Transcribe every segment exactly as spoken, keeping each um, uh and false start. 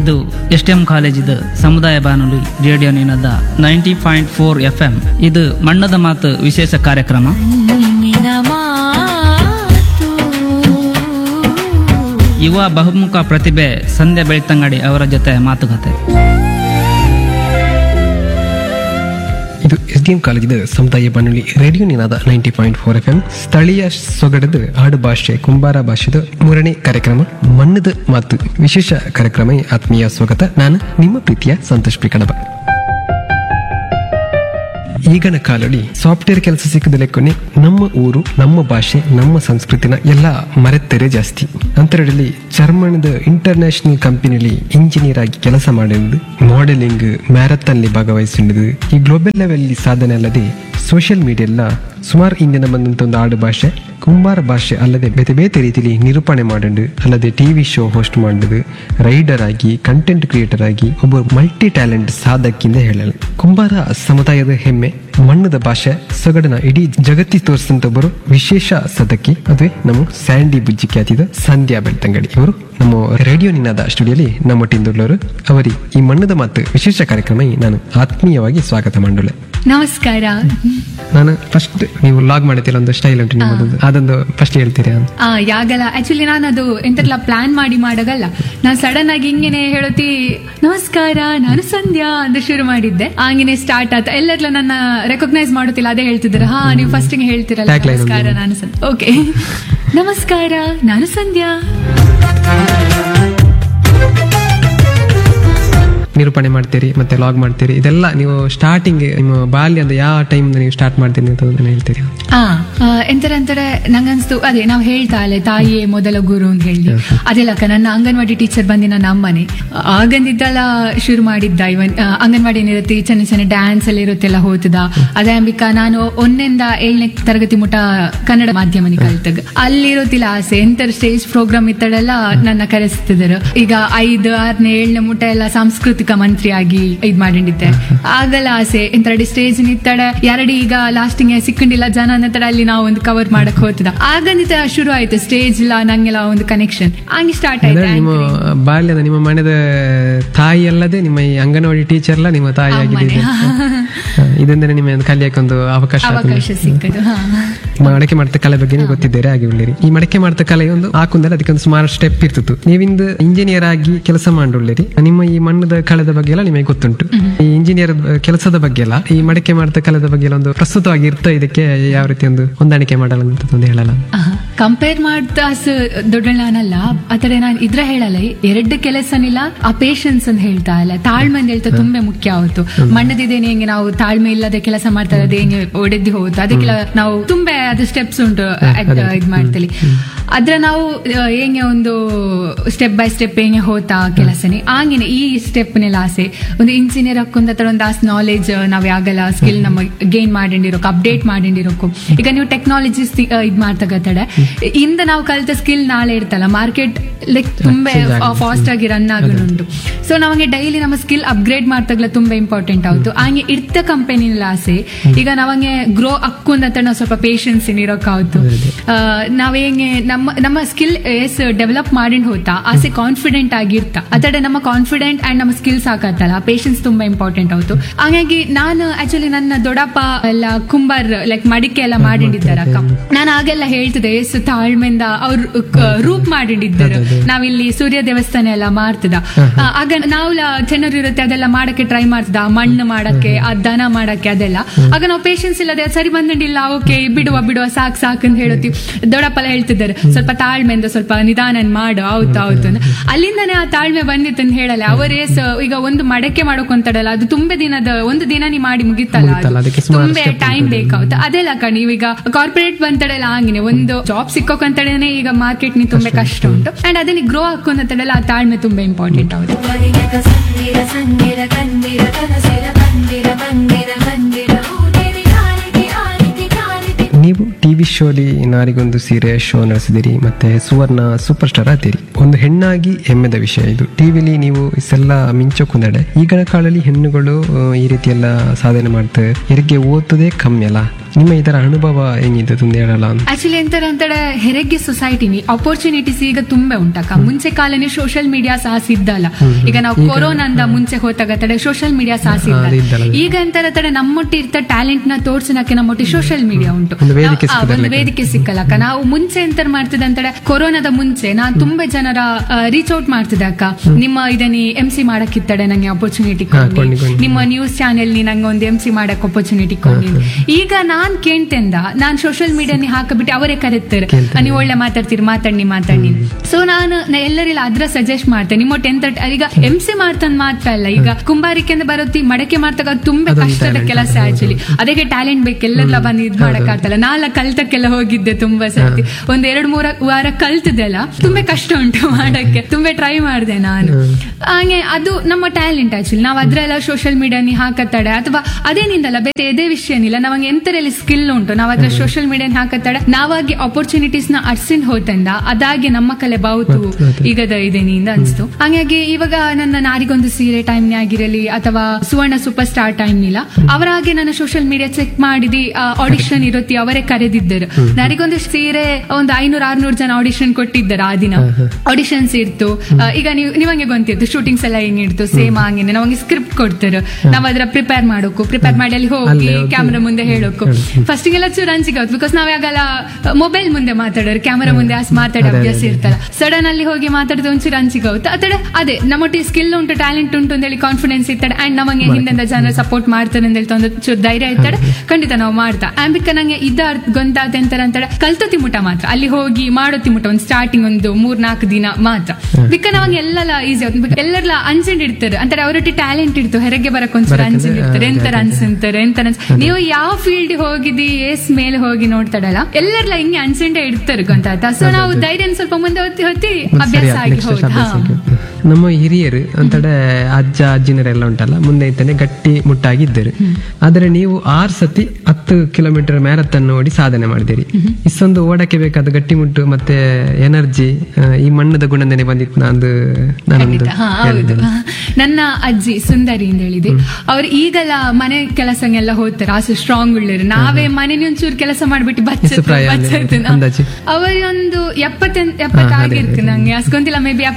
ಇದು S T M ಕಾಲೇಜಿದ ಸಮುದಾಯ ಬಾನುಲಿ radio Ninada ninety point four F M. ಇದು ಮಣ್ಣದ ಮಾತು ವಿಶೇಷ ಕಾರ್ಯಕ್ರಮ. ಯುವ ಬಹುಮುಖ ಪ್ರತಿಭೆ ಸಂಧ್ಯಾ ಬೆಳ್ತಂಗಡಿ ಅವರ ಜೊತೆ ಮಾತುಕತೆ. ಇದು ಎಸ್ ಡಿ ಎಂ ಕಾಲೇಜಿದ ಸಮುದಾಯ ಬಾನುಲಿ ರೇಡಿಯೋ ನಿನಾದ ninety point four F M. ಸ್ಥಳೀಯ ಸೊಗಡದ ಆಡು ಭಾಷೆ ಕುಂಬಾರ ಭಾಷೆದ ಮೂರನೇ ಕಾರ್ಯಕ್ರಮ ಮಣ್ಣದ ಮಾತು ವಿಶೇಷ ಕಾರ್ಯಕ್ರಮ. ಆತ್ಮೀಯ ಸ್ವಾಗತ. ನಾನು ನಿಮ್ಮ ಪ್ರೀತಿಯ ಸಂತೋಷ್ ಪಿ ಕಡಬ. ಈಗಿನ ಕಾಲದಲ್ಲಿ ಸಾಫ್ಟ್ವೇರ್ ಕೆಲಸ ಸಿಕ್ಕದ ಲೆಕ್ಕನೆ ನಮ್ಮ ಊರು, ನಮ್ಮ ಭಾಷೆ, ನಮ್ಮ ಸಂಸ್ಕೃತಿನ ಎಲ್ಲ ಮರೆತರೆ ಜಾಸ್ತಿ. ಅಂತರದಲ್ಲಿ ಜರ್ಮನದ ಇಂಟರ್ನ್ಯಾಷನಲ್ ಕಂಪನಿಯಲ್ಲಿ ಇಂಜಿನಿಯರ್ ಆಗಿ ಕೆಲಸ ಮಾಡಿದ್ದು, ಮಾಡೆಲಿಂಗ್, ಮ್ಯಾರಥಾನ್ ಭಾಗವಹಿಸಿದ್ದು, ಈ ಗ್ಲೋಬಲ್ ಲೆವೆಲ್ ಸಾಧನೆ ಅಲ್ಲದೆ ಸೋಷಿಯಲ್ ಮೀಡಿಯಾ ಎಲ್ಲ ಸುಮಾರು ಇಂದಿನ ಬಂದಂತ ಒಂದು ಆಡು ಭಾಷೆ ಕುಂಬಾರ ಭಾಷೆ ಅಲ್ಲದೆ ಬೇತೆ ಬೇತೆ ರೀತಿಯಲ್ಲಿ ನಿರೂಪಣೆ ಮಾಡಿದ್ದು, ಅಲ್ಲದೆ ಟಿವಿ ಶೋ ಹೋಸ್ಟ್ ಮಾಡಿದ್ದು, ರೈಡರ್ ಆಗಿ, ಕಂಟೆಂಟ್ ಕ್ರಿಯೇಟರ್ ಆಗಿ ಒಬ್ಬ ಮಲ್ಟಿ ಟ್ಯಾಲೆಂಟ್ ಸಾಧಕಿಂದ ಹೇಳಲು ಕುಂಬಾರ ಸಮುದಾಯದ ಹೆಮ್ಮೆ ಮಣ್ಣದ ಭಾಷೆ ಸೊಗಡನ ಇಡೀ ಜಗತ್ತಿಗೆ ತೋರಿಸಿದಂತ ಒಬ್ಬರು ವಿಶೇಷ ಸದಕಿ, ಅದುವೇ ನಮ್ಮ ಸ್ಯಾಂಡಿ ಬುಜ್ಜಿ ಖ್ಯಾತಿದ ಸಂಧ್ಯಾ ಬೆಳ್ತಂಗಡಿ ಇವರು ನಮ್ಮ ರೇಡಿಯೋ ನಿನಾದ ಸ್ಟುಡಿಯೋಲಿ ನಮ್ಮೊಟ್ಟಿಂದುಳ್ಳವರು. ಅವರಿ ಈ ಮಣ್ಣದ ಮಾತು ವಿಶೇಷ ಕಾರ್ಯಕ್ರಮ ನಾನು ಆತ್ಮೀಯವಾಗಿ ಸ್ವಾಗತ ಮಾಡೋಳೆ. ನಮಸ್ಕಾರ. ನಾನು ಫಸ್ಟ್ ನೀವು ಲಾಗ್ ಮಾಡ್ತೀರ ಒಂದು ಸ್ಟೈಲ್ ಉಂಟು ನಿಮ್ಮದು, ಅದೊಂದು ಫಸ್ಟ್ ಹೇಳ್ತೀರಾ? ಆ ಯಾಗಲ್ಲ, ಆಕ್ಚುಲಿ ನಾನು ಅದು ಎಂತೆಲ್ಲ ಪ್ಲಾನ್ ಮಾಡಿ ಮಾಡಗಲ್ಲ, ನಾನು ಸಡನ್ ಆಗಿ ಹಿಂಗೇನೆ ಹೇಳುತ್ತಿ ನಮಸ್ಕಾರ ನಾನು ಸಂಧ್ಯಾ ಅಂತ ಶುರು ಮಾಡಿದ್ದೆ. ಹಂಗೇನೆ ಸ್ಟಾರ್ಟ್ ಆತ. ಎಲ್ಲೆಲ್ಲ ನನ್ನ ರೆಕಗ್ನೈಸ್ ಮಾಡುತ್ತಿಲ್ಲ, ಅದೇ ಹೇಳ್ತಿದ್ದಾರೆ. ಹಾ ನೀವು ಫಸ್ಟ್ ಹೇಳ್ತಿರಲ್ಲ ನಮಸ್ಕಾರ ನಾನು ಸಂಧ್ಯಾ. ಓಕೆ, ನಮಸ್ಕಾರ ನಾನು ಸಂಧ್ಯಾ. ನಿರೂಪಣೆ ಮಾಡ್ತೀರಿ ಮತ್ತೆ ಲಾಗ್ ಮಾಡ್ತೀರಿ, ಇದೆಲ್ಲ ನೀವು ಸ್ಟಾರ್ಟಿಂಗ್ ನಿಮ್ಮ ಬಾಲ್ಯ ಅಂದ್ರೆ ಯಾವ ಟೈಮ್ ನೀವು ಸ್ಟಾರ್ಟ್ ಮಾಡ್ತೀರಿ ಅಂತ ಹೇಳ್ತೀರಿ? ಹಾ ಎಂತರ ಅಂತಾರೆ ನಂಗನ್ಸ್ತು, ಅದೇ ನಾವ್ ಹೇಳ್ತಾ ಅಲ್ಲೇ ತಾಯಿಯೇ ಮೊದಲ ಗುರು ಅಂತ ಹೇಳಿ, ಅದೆಲ್ಲಕ್ಕ ನನ್ನ ಅಂಗನವಾಡಿ ಟೀಚರ್ ಬಂದಿ ನನ್ನ ಅಮ್ಮನೆ ಆಗಂದಿದ್ದೆಲ್ಲ ಶುರು ಮಾಡಿದ್ದ. ಇವನ್ ಅಂಗನವಾಡಿ ಇರುತ್ತೆ, ಚೆನ್ನ ಚೆನ್ನ ಡ್ಯಾನ್ಸ್ ಎಲ್ಲ ಇರುತ್ತೆಲ್ಲ ಹೋತದ. ಅದೇ ಅಂಬಿಕಾ ನಾನು ಒಂದರಿಂದ ಏಳನೇ ತರಗತಿ ಮುಟ ಕನ್ನಡ ಮಾಧ್ಯಮನಿ ಕಲ್ತಾಗ ಅಲ್ಲಿರೋತಿಲ್ಲ ಆಸೆ ಎಂತರ ಸ್ಟೇಜ್ ಪ್ರೋಗ್ರಾಮ್ ಇತ್ತಡೆಲ್ಲ ನನ್ನ ಕರೆಸ್ತಿದ್ರು. ಈಗ ಐದು ಆರನೇ ಏಳನೇ ಮುಟ ಎಲ್ಲ ಸಾಂಸ್ಕೃತಿಕ ಮಂತ್ರಿ ಆಗಿ ಇದ್ ಮಾಡಿದ್ದೆ. ಆಗಲ್ಲ ಆಸೆ ಎಂತಡಿ ಸ್ಟೇಜ್ ನಿತ್ತಡೆ ಎರಡು ಈಗ ಲಾಸ್ಟಿಂಗ್ ಸಿಕ್ಕೊಂಡಿಲ್ಲ ಜನ ಅನ್ನತಡ ಅಲ್ಲಿ ನಾವು ಒಂದು ಕವರ್ ಮಾಡಕ್ ಹೋಗ್ತದ. ಆಗಂದಿತ ಶುರು ಆಯ್ತು ಸ್ಟೇಜ್ ಇಲ್ಲ ನಂಗೆಲ್ಲ ಒಂದು ಕನೆಕ್ಷನ್ ಹಂಗೆ ಸ್ಟಾರ್ಟ್ ಆಯ್ತು. ನಿಮ್ಮ ಬಾಲ್ಯದ ನಿಮ್ಮ ಮನೆದ ತಾಯಿ ಅಲ್ಲದೆ ನಿಮ್ಮ ಈ ಅಂಗನವಾಡಿ ಟೀಚರ್ ಎಲ್ಲ ನಿಮ್ಮ ತಾಯಿ ಆಗಿದೆ. ಇದಂದ್ರೆ ನಿಮ್ಮ ಕಲಿಯಕ್ಕೊಂದು ಅವಕಾಶ ಅವಕಾಶ ಸಿಕ್ಕದು. ಮಡಕೆ ಮಾಡ್ತ ಕಲೆ ಬಗ್ಗೆ ನೀವು ಗೊತ್ತಿದ್ದೀರಿ ಹಾಗೆ ಉಳ್ಳಿರಿ. ಈ ಮಡಕೆ ಮಾಡ್ತ ಕಲೆ ಒಂದು ಹಾಕುಂದ್ರೆ ಅದಕ್ಕೊಂದು ಸುಮಾರು ಸ್ಟೆಪ್ ಇರ್ತಿತ್ತು. ನೀವಿಂದ ಇಂಜಿನಿಯರ್ ಆಗಿ ಕೆಲಸ ಮಾಡುಳ್ಳಿರಿ, ನಿಮ್ಮ ಈ ಮಣ್ಣದ ಕಳೆದ ಬಗ್ಗೆ ಎಲ್ಲ ನಿಮಗೆ ಗೊತ್ತುಂಟು. ಈ ಇಂಜಿನಿಯರ್ ಕೆಲಸದ ಬಗ್ಗೆ ಎಲ್ಲ ಈ ಮಡಕೆ ಮಾಡ್ತ ಕಳೆದ ಬಗ್ಗೆ ಎಲ್ಲ ಒಂದು ಪ್ರಸ್ತುತವಾಗಿ ಇರ್ತಾ ಇದಕ್ಕೆ ಯಾವ ರೀತಿ ಒಂದು ಹೊಂದಾಣಿಕೆ ಮಾಡಲ್ಲ ಅಂತ ಒಂದು ಹೇಳಲ್ಲ. ಕಂಪೇರ್ ಮಾಡ್ತಾ ದೊಡ್ಡನಲ್ಲ ಆತರ ನಾನು ಇದ್ರ ಹೇಳಲ್ಲ. ಎರಡು ಕೆಲಸನಿಲ್ಲ ಆ ಪೇಶನ್ಸ್ ಅಂತ ಹೇಳ್ತಾ ಇಲ್ಲ, ತಾಳ್ಮೆ ಅಂತ ಹೇಳ್ತಾ ತುಂಬಾ ಮುಖ್ಯ ಆವತ್ತು. ಮಣ್ಣದಿದ್ದೇನೆ ಹೆಂಗೆ ನಾವು ತಾಳ್ಮೆ ಇಲ್ಲದೆ ಕೆಲಸ ಮಾಡ್ತಾ ಇರೋದು ಹೆಂಗೆ ಒಡೆದಿ ಹೋಗುದು, ಅದಕ್ಕೆಲ್ಲ ನಾವು ತುಂಬಾ ಅದು ಸ್ಟೆಪ್ಸ್ ಉಂಟು ಇದ್ ಮಾಡ್ತೀವಿ. ಅದ್ರ ನಾವು ಹೆಂಗೆ ಒಂದು ಸ್ಟೆಪ್ ಬೈ ಸ್ಟೆಪ್ ಹೆಂಗೆ ಹೋತಾ ಕೆಲಸನೇ ಹಂಗೇನೆ ಈ ಸ್ಟೆಪ್ ನೆಲ್ಲ ಆಸೆ. ಒಂದು ಇಂಜಿನಿಯರ್ ಹಾಕೊಂಡ ಒಂದು ಆಸ್ ನಾಲೆಜ್ ನಾವ್ ಯಾಗಲ್ಲ ಸ್ಕಿಲ್ ನಮ್ಮ ಗೇನ್ ಮಾಡಿರೋಕು ಅಪ್ಡೇಟ್ ಮಾಡಿರೋಕು. ಈಗ ನೀವು ಟೆಕ್ನಾಲಜೀಸ್ ಇದ್ ಮಾಡ್ತಗತ್ತಡೆ ಇಂದ ನಾವು ಕಲಿತ ಸ್ಕಿಲ್ ನಾಳೆ ಇರ್ತಲ್ಲ ಮಾರ್ಕೆಟ್ ಲೈಕ್ ತುಂಬಾ ಫಾಸ್ಟ್ ಆಗಿ ರನ್ ಆಗುಂಟು. ಸೊ ನಮಗೆ ಡೈಲಿ ನಮ್ಮ ಸ್ಕಿಲ್ ಅಪ್ಗ್ರೇಡ್ ಮಾಡ್ತಾಗಲ ತುಂಬಾ ಇಂಪಾರ್ಟೆಂಟ್ ಆಯ್ತು. ಹಂಗೆ ಇರ್ತ ಕಂಪನಿ ಆಸೆ ಈಗ ನಾವಂಗೆ ಗ್ರೋ ಅಕ್ಕೊಂಡಂತ ನಾವು ಸ್ವಲ್ಪ ಪೇಶನ್ಸ್ ಇರೋಕಾಯ್ತು. ನಾವ್ ಹೆಂಗೆ ನಮ್ಮ ನಮ್ಮ ಸ್ಕಿಲ್ ಎಸ್ ಡೆವಲಪ್ ಮಾಡಿ ಹೋತಾ ಆಸೆ ಕಾನ್ಫಿಡೆಂಟ್ ಆಗಿರ್ತ ಅದಡೆ ನಮ್ಮ ಕಾನ್ಫಿಡೆಂಟ್ ಅಂಡ್ ನಮ್ಮ ಸ್ಕಿಲ್ಸ್ ಹಾಕತ್ತಲ್ಲ ಪೇಶನ್ಸ್ ತುಂಬಾ ಇಂಪಾರ್ಟೆಂಟ್ ಆಯ್ತು. ಹಾಗಾಗಿ ನಾನು ಆಕ್ಚುಲಿ ನನ್ನ ದೊಡ್ಡಪ್ಪ ಎಲ್ಲ ಕುಂಬಾರ್ ಲೈಕ್ ಮಡಿಕೆ ಎಲ್ಲ ಮಾಡಿದ್ದಾರ ಅಕ್ಕ. ನಾನು ಆಗೆಲ್ಲ ಹೇಳ್ತಿದ್ದೆ ಎಸ್ ತಾಳ್ಮೆಂದ ಅವ್ರು ರೂಪ್ ಮಾಡಿದ್ದಾರೆ. ನಾವಿಲ್ಲಿ ಸೂರ್ಯ ದೇವಸ್ಥಾನ ಎಲ್ಲ ಮಾಡ್ತದ ಆಗ ನಾವು ಜನರು ಇರುತ್ತೆ ಅದೆಲ್ಲ ಮಾಡಕ್ಕೆ ಟ್ರೈ ಮಾಡ್ತದ, ಮಣ್ಣು ಮಾಡಕ್ಕೆ ಆ ದನ ಮಾಡಕ್ಕೆ ಅದೆಲ್ಲ. ಆಗ ನಾವು ಪೇಶನ್ಸ್ ಇಲ್ಲದೆ ಸರಿ ಬಂದಿಲ್ಲ ಓಕೆ ಬಿಡುವ ಬಿಡುವ ಸಾಕ್ ಸಾಕ್ ಅಂತ ಹೇಳುತ್ತೀವಿ. ದೊಡ್ಡಪ್ಪಲ್ಲ ಹೇಳ್ತಿದ್ದಾರೆ ಸ್ವಲ್ಪ ತಾಳ್ಮೆಯಿಂದ ಸ್ವಲ್ಪ ನಿಧಾನ ಮಾಡು ಆಯ್ತು ಆಯ್ತು. ಅಲ್ಲಿಂದಾನೇ ಆ ತಾಳ್ಮೆ ಬಂದಿತ್ತು ಅಂತ ಹೇಳಲ್ಲ. ಅವರೇ ಈಗ ಒಂದು ಮಡಕೆ ಮಾಡೋಕೊಂತಡಲ್ಲ ಅದು ತುಂಬಾ ದಿನದ ಒಂದು ದಿನ ನೀ ಮಾಡಿ ಮುಗಿತಲ್ಲ, ತುಂಬಾ ಟೈಮ್ ಬೇಕಾಗುತ್ತೆ. ಅದೆಲ್ಲ ಕಣ್ ನೀವೀಗ ಕಾರ್ಪೊರೇಟ್ ಬಂತಡೆಲ್ಲ ಹಂಗಿನೇ ಒಂದು ಜಾಬ್ ಸಿಕ್ಕೋಕಂತಡೇನೆ ಈಗ ಮಾರ್ಕೆಟ್ ನಿ ತುಂಬಾ ಕಷ್ಟ ಉಂಟು. ಅಂಡ್ ಅದನ್ನ ಗ್ರೋ ಹಾಕೊಂತಡೆಲ್ಲ ಆ ತಾಳ್ಮೆ ತುಂಬಾ ಇಂಪಾರ್ಟೆಂಟ್ ಆಗುತ್ತೆ. ನೀವು ಟಿವಿ ಶೋಲಿ ನಾರಿಗೊಂದು ಸೀರೆ ಶೋ ನಡೆಸಿದಿರಿ, ಮತ್ತೆ ಸುವರ್ಣ ಸೂಪರ್ ಸ್ಟಾರ್ ಆತೀರಿ. ಒಂದು ಹೆಣ್ಣಾಗಿ ಹೆಮ್ಮೆದ ವಿಷಯ ಇದು. ಟಿವಿಲಿ ನೀವು ಇಷ್ಟೆಲ್ಲ ಮಿಂಚೋಕೊಂದಡೆ ಈಗಿನ ಕಾಲದಲ್ಲಿ ಹೆಣ್ಣುಗಳು ಆ, ಈ ರೀತಿ ಎಲ್ಲ ಸಾಧನೆ ಮಾಡ್ತಾರೆ, ಹೆರಿಗೆ ಓದ್ತದೆ ಕಮ್ಮಿ ಅಲ್ಲ. ನಿಮ್ಮ ಇದರ ಅನುಭವ ಹೆಂಗಿದೆ ಒಂದು ಹೇಳಲ್ಲ ಅಂತ? ಆಕ್ಚುಲಿ ಎಂತರ ಅಂತಾಡ ಹೆರಿಗೆ ಸೊಸೈಟಿನಿ ಅಪರ್ಚುನಿಟೀಸ್ ಈಗ ತುಂಬಾ ಉಂಟಕ್ಕ. ಮುಂಚೆ ಕಾಲನೇ ಸೋಷಿಯಲ್ ಮೀಡಿಯಾ ಸಹ ಸಿದ್ದಲ್ಲ. ಈಗ ನಾವು ಕೊರೋನಾದ ಮುಂಚೆ ಹೋದಾಗ ತಡೆ ಸೋಷಿಯಲ್ ಮೀಡಿಯಾ ಸಹ ಸಿದ್ದ. ಈಗ ಎಂತರ ತಡೆ ನಮ್ಮೊಟ್ಟಿ ಇರ್ತ ಟ್ಯಾಲೆಂಟ್ ನ ತೋರ್ಸನಕ್ಕೆ ನಮ್ಮೊಟ್ಟಿ ಸೋಷಿಯಲ್ ಮೀಡಿಯಾ ಉಂಟು, ಒಂದು ವೇದಿಕೆ ಸಿಕ್ಕಲ್ಲಕ್ಕ. ನಾವು ಮುಂಚೆ ಎಂತ ಮಾಡ್ತಿದ್ದೆ ಅಂತಾಡೆ ಕೊರೋನಾದ ಮುಂಚೆ ನಾನು ತುಂಬಾ ಜನರ ರೀಚ್ ಔಟ್ ಮಾಡ್ತಿದ್ದೆ ಅಕ್ಕ, ನಿಮ್ಮ ಇದನ್ನ ಎಂ ಸಿ ಮಾಡಕ್ಕಿತ್ತಡೆ ನಂಗೆ ಅಪರ್ಚುನಿಟಿ ಕೊಡಿ, ನಿಮ್ಮ ನ್ಯೂಸ್ ಚಾನೆಲ್ ನಿ ನಂಗೆ ಒಂದು ಎಂ ಸಿ ಮಾಡಕ್ ಅಪರ್ಚುನಿಟಿ ಕೊಡಿ. ಈಗ ನಾನ್ ಕೇಳ್ತೆಂದ ನಾನ್ ಸೋಷಿಯಲ್ ಮೀಡಿಯಾನಿ ಹಾಕಬಿಟ್ಟು ಅವರೇ ಕರೀತಾರೆ, ನೀವು ಒಳ್ಳೆ ಮಾತಾಡ್ತೀರಿ ಮಾತಾಡಿ ಮಾತಾಡಿ. ಸೊ ನಾನು ಎಲ್ಲರಿಲ್ಲ ಅದ್ರ ಸಜೆಸ್ಟ್ ಮಾಡ್ತೇನೆ. ನಿಮ್ಮ ಟೆಂತ್ ಈಗ ಎಂ ಸಿ ಮಾಡ್ತಂದ್ ಮಾತ್ರ ಅಲ್ಲ, ಈಗ ಕುಂಬಾರಿಕೆಂದ ಬರುತ್ತಿ ಮಡಕೆ ಮಾಡ್ತಾಗ ತುಂಬಾ ಕಷ್ಟದ ಕೆಲಸ. ಆಕ್ಚುಲಿ ಅದಕ್ಕೆ ಟ್ಯಾಲೆಂಟ್ ಬೇಕು, ಎಲ್ಲೆಲ್ಲ ಬಂದು ಇದ್ ಮಾಡಕ್ ಆಗ್ತಲ್ಲ. ನಾಲ್ಕ ಕಲ್ತಕ್ಕೆಲ್ಲ ಹೋಗಿದ್ದೆ ತುಂಬಾ ಸರ್ತಿ, ಒಂದ್ ಎರಡ್ ಮೂರ ವಾರ ಕಲ್ತದೆಲ್ಲ ತುಂಬಾ ಕಷ್ಟ ಉಂಟು ಮಾಡಕ್ಕೆ, ತುಂಬಾ ಟ್ರೈ ಮಾಡಿದೆ ನಾನು. ಹಾಗೆ ಅದು ನಮ್ಮ ಟ್ಯಾಲೆಂಟ್ ಆಕ್ಚುಲಿ. ನಾವ್ ಅದ್ರೆಲ್ಲ ಸೋಷಿಯಲ್ ಮೀಡಿಯಾನಿ ಹಾಕತ್ತಾಡೆ ಅಥವಾ ಅದೇನಿಂದಲ್ಲ ಬೇರೆ ಎದೇ ವಿಷಯನಿಲ್ಲ, ನಮಗೆ ಎಂತರಲ್ಲಿ ಸ್ಕಿಲ್ ಉಂಟು ನಾವ್ ಅದ್ರ ಸೋಷಿಯಲ್ ಮೀಡಿಯಾನ ಹಾಕತ್ತಾಡೆ ನಾವಾಗಿ ಅಪರ್ಚುನಿಟೀಸ್ ನ ಅರ್ಸಿಂಡ್ ಹೋತಂದ ಅದಾಗೆ ನಮ್ಮ ಕಲೆ ಬಾವುತು ಈಗದ ಇದೇನಿಂದ ಅನ್ಸ್ತು. ಹಾಗಾಗಿ ಇವಾಗ ನನ್ನ ನಾರಿಗೊಂದು ಸೀರೆ ಟೈಮ್ ಆಗಿರಲಿ ಅಥವಾ ಸುವರ್ಣ ಸೂಪರ್ ಸ್ಟಾರ್ ಟೈಮ್ ಇಲ್ಲ, ಅವರಾಗೆ ನನ್ನ ಸೋಷಿಯಲ್ ಮೀಡಿಯಾ ಚೆಕ್ ಮಾಡಿದಿ ಆಡಿಷನ್ ಇರುತ್ತೆ, ಅವರೇ ಕರೆದಿದ್ದರು. ನಾರಿಗೊಂದು ಸೀರೆ ಒಂದು ಐನೂರ ಆರ್ನೂರು ಜನ ಆಡಿಷನ್ ಕೊಟ್ಟಿದ್ದಾರೆ. ಆ ದಿನ ಆಡಿಷನ್ಸ್ ಇರ್ತು. ಈಗ ನೀವು ನಿಮಗೆ ಗೊತ್ತಿತ್ತು ಶೂಟಿಂಗ್ಸ್ ಎಲ್ಲ ಹೆಂಗಿರ್ತು, ಸೇಮ್ ಹಂಗೇನೆ ನಮಗೆ ಸ್ಕ್ರಿಪ್ಟ್ ಕೊಡ್ತಾರೆ, ನಾವ್ ಅದ್ರ ಪ್ರಿಪೇರ್ ಮಾಡೋಕು, ಪ್ರಿಪೇರ್ ಮಾಡಿ ಅಲ್ಲಿ ಹೋಗಿ ಕ್ಯಾಮ್ರಾ ಮುಂದೆ ಹೇಳೋಕು. ಫಸ್ಟ್ ಗೆಲ್ಲ ಚೂರು ಅಂಜಿಕೆ ಆಗುತ್ತೆ, ಬಿಕಾಸ್ ನಾವಾಗಲ್ಲ ಮೊಬೈಲ್ ಮುಂದೆ ಮಾತಾಡೋರು, ಕ್ಯಾಮರಾ ಮುಂದೆ ಅಷ್ಟು ಮಾತಾಡೋ ಅಭ್ಯಾಸ ಇರ್ತಲ್ಲ. ಸಡನ್ ಅಲ್ಲಿ ಹೋಗಿ ಮಾತಾಡಿದ ಒಂಚೂರು ಅಂಜಿಕೆ ಆಗುತ್ತೆ. ಅತಡೆ ಅದೇ ನಮ್ಮೊಟ್ಟಿಗೆ ಸ್ಕಿಲ್ ಉಂಟು, ಟ್ಯಾಲೆಂಟ್ ಉಂಟು ಅಂತ ಹೇಳಿ ಕಾನ್ಫಿಡೆನ್ಸ್ ಇರ್ತಾರೆ. ಅಂಡ್ ನಮಗೆ ಹಿಂದಿಂದ ಜನ ಸಪೋರ್ಟ್ ಮಾಡ್ತಾರೆ ಅಂತ ಹೇಳ್ತಾ ಒಂದು ಚೂರು ಧೈರ್ಯ ಇರ್ತಾರೆ. ಖಂಡಿತ ನಾವು ಮಾಡ್ತಾ ಆಂಬಿಕ ನಂಗೆ ಇದ ಗೊಂತಾತ ಅಂತಾರೆ ಅಂತಾಳೆ ಕಲ್ತು ತಿಮುಟ ಮಾತ್ರ ಅಲ್ಲಿ ಹೋಗಿ ಮಾಡೋ ತಿಮುಟ ಒಂದು ಸ್ಟಾರ್ಟಿಂಗ್ ಒಂದು ಮೂರ್ ನಾಲ್ಕು ದಿನ ಮಾತ್ರ. ಬಿಕ್ಕ ನಮಗೆ ಎಲ್ಲೆಲ್ಲ ಈಸಿ ಆಗುತ್ತೆ, ಎಲ್ಲರೆಲ್ಲ ಅನ್ಸೆಂಡ್ ಇರ್ತಾರೆ ಅಂತಾರೆ, ಅವರೊಟ್ಟಿ ಟ್ಯಾಲೆಂಟ್ ಇರ್ತು ಹೆರಿಗೆ ಬರಕ್ ಒಂಚೂರು ಅನ್ಸೆಂಡ್ ಇರ್ತಾರೆ, ಎಂತರ ಅನ್ಸಂತಾರೆ ಎಂತ ನೀವು ಯಾವ ಫೀಲ್ಡ್ ಹೋಗಿದಿ ಎಸ್ ಮೇಲೆ ಹೋಗಿ ನೋಡ್ತಾಡಲ್ಲ ಎಲ್ಲರೆಲ್ಲ ಹಿಂಗೆ ಅನ್ಸೆಂಡೇ ಇಡ್ತಾರೆ ಗೊತ್ತಾಯ್ತಾ. ಸೊ ನಾವು ಧೈರ್ಯ ಸ್ವಲ್ಪ ಮುಂದೆ ಹೊತ್ತಿ ಹೊತ್ತಿ ಅಭ್ಯಾಸ ಆಗಿ ಹೌದಾ. ನಮ್ಮ ಹಿರಿಯರು ಅಂತಡೆ ಅಜ್ಜ ಅಜ್ಜಿನರೆಲ್ಲ ಉಂಟಲ್ಲ ಮುಂದೆ ಇದ್ದಾನೆ ಗಟ್ಟಿ ಮುಟ್ಟಾಗಿದ್ದರು, ಆದ್ರೆ ನೀವು ಆರ್ ಸತಿ ಹತ್ತು ಕಿಲೋಮೀಟರ್ ಮ್ಯಾರಥಾನ್ ಓಡಿ ಸಾಧನೆ ಮಾಡಿದಿರಿ. ಇಷ್ಟೊಂದು ಓಡಕ್ಕೆ ಬೇಕಾದ ಗಟ್ಟಿ ಮುಟ್ಟು ಮತ್ತೆ ಎನರ್ಜಿ ಈ ಮಣ್ಣದ ಗುಣನೇ ಬಂದಿತ್ತು. ನಂದು ನನ್ನ ಅಜ್ಜಿ ಸುಂದರಿ ಅಂತ ಹೇಳಿದೆ, ಅವ್ರು ಈಗೆಲ್ಲ ಮನೆ ಕೆಲಸನೆಲ್ಲ ಹೋಗ್ತಾರೆ, ಅಷ್ಟು ಸ್ಟ್ರಾಂಗ್ ಉಳ್ಳರು. ನಾವೇ ಮನೆ ಒಂಚೂರು ಕೆಲಸ ಮಾಡ್ಬಿಟ್ಟು ಬಚ್ಚ ಅವರೊಂದು ಎಪ್ಪತ್ತ ಎಪ್ಪತ್ತಾಗಿರ್ತು ನಂಗೆ ಅಸ್ಕೊಂತಿಲ್ಲ, ಮೇ ಬಿ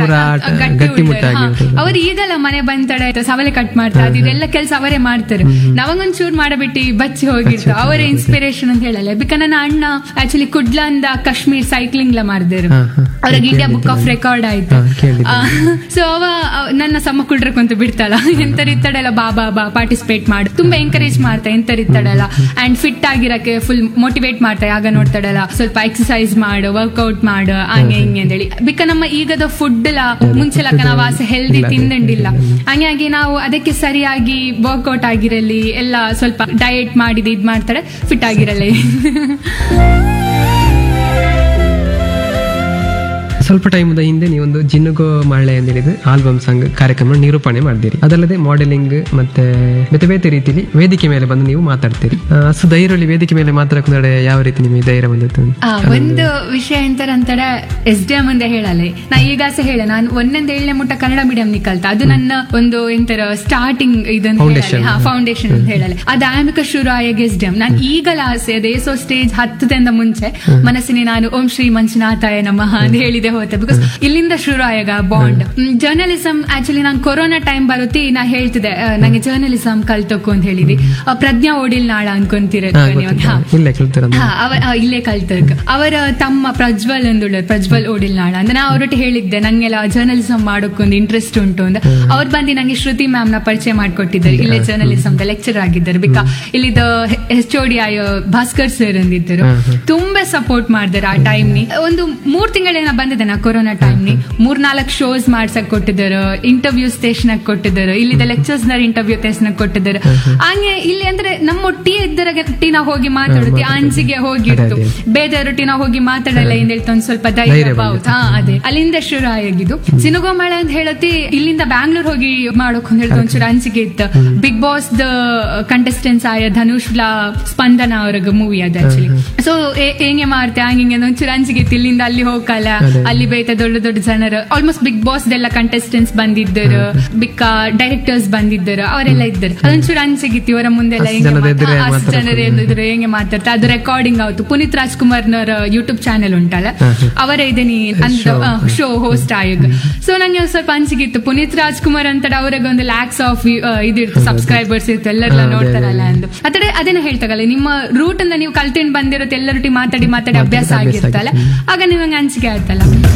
ಅವ್ರು ಈಗಲ್ಲ ಮನೆ ಬಂತಡೆ ಸವಲೆ ಕಟ್ ಮಾಡ್ತಾ ಇದೆಲ್ಲ ಕೆಲಸ ಅವರೇ ಮಾಡ್ತಾರೆ. ನಾವಂಗೊಂಚೂರು ಮಾಡಬಿಟ್ಟು ಬಚ್ಚಿ ಹೋಗಿರ್ತಾರೆ, ಅವರೇ ಇನ್ಸ್ಪಿರೇಷನ್ ಅಂತ ಹೇಳಲ್ಲ. ಬಿಕ ನನ್ನ ಅಣ್ಣ ಆಕ್ಚುಲಿ ಕುಡ್ಲಾಂದ ಕಾಶ್ಮೀರ್ ಸೈಕ್ಲಿಂಗ್ ಲ ಮಾಡಿದ್ರು, ಅವ್ರಿಗೆ ಇಂಡಿಯಾ ಬುಕ್ ಆಫ್ ರೆಕಾರ್ಡ್ ಆಯ್ತು. ಸೊ ಅವ ನನ್ನ ಸಮ ಕುಡ್ರಕ್ಕಂತ ಬಿಡ್ತಾಳ, ಎಂತರಿತ್ತಡೆಲ್ಲ ಬಾ ಬಾ ಬಾ ಪಾರ್ಟಿಸಿಪೇಟ್ ಮಾಡು, ತುಂಬಾ ಎಂಕರೇಜ್ ಮಾಡ್ತಾ ಎಂತರಿತ್ತಡಲ್ಲ. ಅಂಡ್ ಫಿಟ್ ಆಗಿರಕ್ಕೆ ಫುಲ್ ಮೋಟಿವೇಟ್ ಮಾಡ್ತಾ, ಆಗ ನೋಡ್ತಾಡಲ್ಲ ಸ್ವಲ್ಪ ಎಕ್ಸರ್ಸೈಸ್ ಮಾಡು, ವರ್ಕ್ಔಟ್ ಮಾಡು ಹಂಗೆ ಹಿಂಗೆ ಅಂತೇಳಿ. ಬಿಕ ನಮ್ಮ ಈಗದ ಫುಡ್ ಲ ಮುಂಚೆಲಕ್ಕ ನಾವು ಆಸೆ ಹೆಲ್ದಿ ತಿಂದಂಡಿಲ್ಲ, ಹಂಗಾಗಿ ನಾವು ಅದಕ್ಕೆ ಸರಿಯಾಗಿ ವರ್ಕ್ಔಟ್ ಆಗಿರಲಿ ಎಲ್ಲ ಸ್ವಲ್ಪ ಡಯಟ್ ಮಾಡಿದ ಇದ್ ಮಾಡ್ತಾಳೆ, ಫಿಟ್ ಆಗಿರಲ್ಲ. ಸ್ವಲ್ಪ ಟೈಮದ ಹಿಂದೆ ನೀವೊಂದು ಜಿನ್ನುಗೋ ಮಳೆ ಅಂತ ಹೇಳಿದ್ರೆ ಆಲ್ಬಮ್ ಸಾಂಗ್ ಕಾರ್ಯಕ್ರಮ ನಿರೂಪಣೆ ಮಾಡಿದಿರಿ. ಅದಲ್ಲದೆ ಮಾಡೆಲಿಂಗ್ ಮತ್ತೆ ಬೇರೆ ಬೇರೆ ರೀತಿಯಲ್ಲಿ ವೇದಿಕೆ ಮೇಲೆ ಬಂದು ನೀವು ಮಾತಾಡ್ತೀರಿ. ಅಷ್ಟು ಧೈರ್ಯದಲ್ಲಿ ವೇದಿಕೆ ಮೇಲೆ ಮಾತಾಡೋಕೆ ಯಾವ ರೀತಿ ನಿಮಗೆ ಧೈರ್ಯ ಬಂದಿತ್ತು? ಒಂದು ವಿಷಯ ಎಂತರ ಅಂತಾರೆ ಎಸ್ ಡಿ ಎಂ ಅಂತ ಹೇಳಲ್ಲ, ನಾ ಈಗ ಹೇಳ ನಾನು ಒಂದೊಂದು ಏಳನೇ ಮುಟ್ಟ ಕನ್ನಡ ಮೀಡಿಯಂ ನಿಕಲ್ತ, ಅದು ನನ್ನ ಒಂದು ಎಂತರ ಸ್ಟಾರ್ಟಿಂಗ್ ಇದನ್ನ ಫೌಂಡೇಶನ್ ಅಂತ ಹೇಳಲ್ಲ. ಅದು ಆಮಿಕ ಶುರು ಆಗಿ ಎಸ್ ಡಿ ಎಂ ನಾನು ಈಗಲ ಆಸೆ ಅದೇ. ಸೊ ಸ್ಟೇಜ್ ಹತ್ತದಿಂದ ಮುಂಚೆ ಮನಸ್ಸಿನ ನಾನು ಓಂ ಶ್ರೀ ಮಂಜುನಾಥಾಯ ನಮಃ ಅಂತ ಹೇಳಿದೆ ಹೋತೆ, ಬಿಕಾಸ್ ಇಲ್ಲಿಂದ ಶುರು ಆಗ ಬಾಂಡ್. ಜರ್ನಲಿಸಂ ಆಕ್ಚುಲಿ ನಾನು ಕೊರೋನಾ ಟೈಮ್ ಬರುತ್ತೆ ನಾ ಹೇಳ್ತಿದ್ದೆ ನಂಗೆ ಜರ್ನಲಿಸಂ ಕಲ್ತೋಕು ಅಂತ ಹೇಳಿದಿ. ಪ್ರಜ್ಞಾ ಓಡಿಲ್ ನಾಳ ಅನ್ಕೊಂತೀರ ಇಲ್ಲೇ ಕಲ್ತಕ್. ಅವರ ತಮ್ಮ ಪ್ರಜ್ವಲ್ ಅಂದುಳ್ಳ ಪ್ರಜ್ವಲ್ ಓಡಿಲ್ ನಾಳ ಅಂದ್ರೆ ನಾ ಅವ್ರೊಟ್ಟು ಹೇಳಿದ್ದೆ ನಂಗೆಲ್ಲ ಜರ್ನಲಿಸಂ ಮಾಡೋಕೊಂದು ಇಂಟ್ರೆಸ್ಟ್ ಉಂಟು ಅಂತ. ಅವ್ರು ಬಂದು ನಂಗೆ ಶ್ರುತಿ ಮ್ಯಾಮ್ ನ ಪರಿಚಯ ಮಾಡ್ಕೊಟ್ಟಿದ್ದಾರೆ, ಇಲ್ಲೇ ಜರ್ನಲಿಸಂ ಲೆಕ್ಚರ್ ಆಗಿದ್ದಾರೆ. ಬಿಕಾ ಇಲ್ಲಿದ ಎಚ್ ಓ ಡಿ ಆಯ ಭಾಸ್ಕರ್ ಸರ್ ಅಂದಿದ್ದರು, ತುಂಬಾ ಸಪೋರ್ಟ್ ಮಾಡಿದಾರೆ ಆ ಟೈಮ್ ನಿ. ಒಂದು ಮೂರ್ ತಿಂಗಳೇನ ಬಂದಿದೆ ನಾ ಕೊರೋನಾ ಟೈಮ್ನಿ ಮೂರ್ನಾಲ್ಕು ಶೋಸ್ ಮಾಡ್ಸಕ್ ಕೊಟ್ಟಿದ್ದಾರೆ, ಇಂಟರ್ವ್ಯೂ ಸ್ಟೇಷನ್ ಕೊಟ್ಟಿದ್ದಾರೆ, ಇಲ್ಲಿದ ಲೆಕ್ಚರ್ಸ್ ನ ಇಂಟರ್ವ್ಯೂ ಸ್ಟೇಷನ್ ಕೊಟ್ಟಿದ್ದಾರೆ. ಹಂಗೆ ಇಲ್ಲಿ ಅಂದ್ರೆ ನಮ್ಮ ಒಟ್ಟಿ ಇದ್ದರಗಟ್ಟಿ ನಾವು ಹೋಗಿ ಮಾತಾಡುತ್ತೆ, ಅಂಜಿಗೆ ಹೋಗಿತ್ತು ಬೇದರೊಟ್ಟಿ ನಾವು ಹೋಗಿ ಮಾತಾಡಲ್ಲ ಇಂದ ಹೇಳ್ತಾ ಒಂದ್ ಸ್ವಲ್ಪ ಧೈರ್ಯ ಬಾವುತ. ಹಾ ಅದೇ ಅಲ್ಲಿಂದ ಶುರು ಆಗಿದ್ದು ಸಿನುಗೋಮಳ ಅಂತ ಹೇಳತಿ. ಇಲ್ಲಿಂದ ಬ್ಯಾಂಗ್ಳೂರ್ ಹೋಗಿ ಮಾಡೋಕ್ ಅಂತ ಹೇಳ್ತಾ ಒಂಚೂರು ಅಂಜಿಕೆ ಇತ್ತು. ಬಿಗ್ ಬಾಸ್ ದ ಕಂಟೆಸ್ಟೆಂಟ್ಸ್ ಆಯ ಧನುಷ್ ಬ್ಲಾ ಸ್ಪಂದನ ಅವ್ರಿಗೆ ಮೂವಿ ಅದು ಆಕ್ಚುಲಿ. ಸೊ ಹೆಂಗೆ ಮಾಡ್ತೆ ಹಂಗೆ ಒಂಚೂರು ಅಂಜಿಕೆ ಇತ್ತು. ಇಲ್ಲಿಂದ ಅಲ್ಲಿ ಹೋಗಲ್ಲ, ಅಲ್ಲಿ ಬೇಯ್ತ ದೊಡ್ಡ ದೊಡ್ಡ ಜನರು ಆಲ್ಮೋಸ್ಟ್ ಬಿಗ್ ಬಾಸ್ ದೆಲ್ಲ ಕಂಟೆಸ್ಟೆಂಟ್ಸ್ ಬಂದಿದ್ದರು, ಬಿಕ್ಕ ಡೈರೆಕ್ಟರ್ಸ್ ಬಂದಿದ್ದರು, ಅವರೆಲ್ಲ ಇದ್ದರು. ಅದೊಂಚೂರು ಅಂಜಿಕೆ ಇತ್ತು ಇವರ ಮುಂದೆಲ್ಲ ಹೆಂಗೆ ಅಷ್ಟು ಜನರು ಏನಿದ್ರು ಹೆಂಗೆ ಮಾತಾಡ್ತಾರೆ. ಅದು ರೆಕಾರ್ಡಿಂಗ್ ಆಯ್ತು. ಪುನೀತ್ ರಾಜ್ಕುಮಾರ್ನವರ ಯೂಟ್ಯೂಬ್ ಚಾನೆಲ್ ಉಂಟಲ್ಲ, ಅವರೇ ಇದೀನಿ ಶೋ ಹೋಸ್ಟ್ ಆಯೋಗ. ಸೊ ನಂಗೆ ಸ್ವಲ್ಪ ಅಂಜಿಕೆ ಇತ್ತು. ಪುನೀತ್ ರಾಜ್ಕುಮಾರ್ ಅಂತ ಅವ್ರಿಗೆ ಒಂದು ಲ್ಯಾಕ್ಸ್ ಆಫ್ ಇದಿರ್ತು, ಸಬ್ಸ್ಕ್ರೈಬರ್ಸ್ ಇತ್ತು, ಎಲ್ಲರೆಲ್ಲ ನೋಡ್ತಾರಲ್ಲ ಅಂದು. ಅದೇ ಅದನ್ನ ಹೇಳ್ತಾಗಲ್ಲ, ನಿಮ್ಮ ರೂಟ್ ಇಂದ ನೀವು ಕಲ್ತಿಂಡ್ ಬಂದಿರುತ್ತೆ, ಎಲ್ಲರೊಟ್ಟಿಗೆ ಮಾತಾಡಿ ಮಾತಾಡಿ ಅಭ್ಯಾಸ ಆಗಿರ್ತಲ್ಲ, ಆಗ ನಿಮಗೆ ಅಂಜಿಕೆ ಆಯ್ತಲ್ಲ.